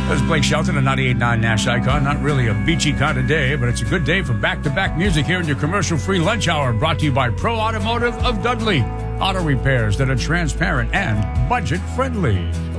There's Blake Shelton, a 98.9 Nash icon. Not really a beachy kind of day, but it's a good day for back-to-back music here in your commercial-free lunch hour, brought to you by Pro Automotive of Dudley. Auto repairs that are transparent and budget-friendly.